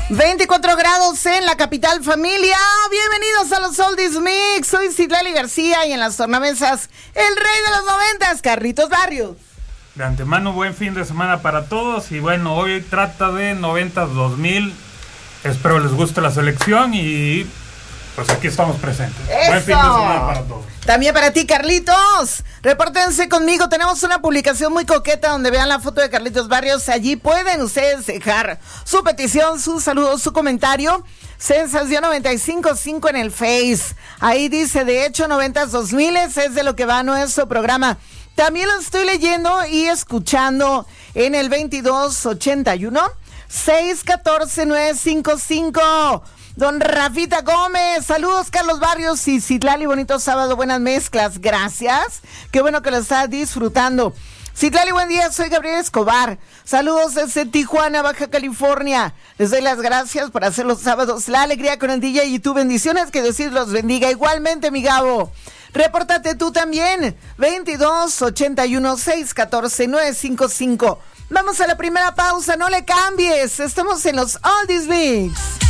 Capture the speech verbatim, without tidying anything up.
veinticuatro grados en la capital, familia. Bienvenidos a los Oldies Mix. Soy Citlali García y en las tornamesas, el rey de los noventas, Carlitos Barrios. De antemano, buen fin de semana para todos. Y bueno, hoy trata de noventas dos mil. Espero les guste la selección y pues aquí estamos presentes. ¡Eso! Buen fin de semana para todos. También para ti, Carlitos. Repórtense conmigo. Tenemos una publicación muy coqueta donde vean la foto de Carlitos Barrios. Allí pueden ustedes dejar su petición, su saludo, su comentario. Sensación noventa y cinco punto cinco en el Face. Ahí dice, de hecho, noventas dos mil es de lo que va nuestro programa. También lo estoy leyendo y escuchando en el veintidós ochenta y uno, seiscientos catorce, novecientos cincuenta y cinco. Don Rafita Gómez, saludos Carlos Barrios y Citlali, bonito sábado, buenas mezclas, gracias. Qué bueno que lo está disfrutando. Citlali, buen día, soy Gabriel Escobar. Saludos desde Tijuana, Baja California. Les doy las gracias por hacer los sábados la alegría con el D J y tu bendiciones, que Dios los bendiga. Igualmente, mi Gabo. Repórtate tú también, veintidós ochenta y uno, seiscientos catorce, novecientos cincuenta y cinco. Vamos a la primera pausa, no le cambies, estamos en los Oldies Mix.